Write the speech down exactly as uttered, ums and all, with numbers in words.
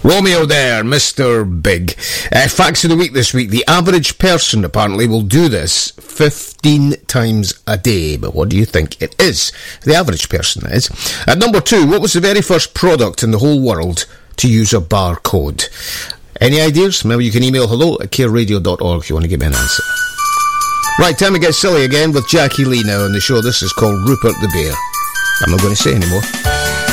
Romeo there, Mister Big. Uh, facts of the week this week. The average person apparently will do this fifteen times a day. But what do you think it is? The average person is. At number two, what was the very first product in the whole world to use a barcode? Any ideas? Maybe you can email hello at care radio dot org if you want to give me an answer. Right, time to get silly again with Jackie Lee now on the show. This is called Rupert the Bear. I'm not going to say anymore.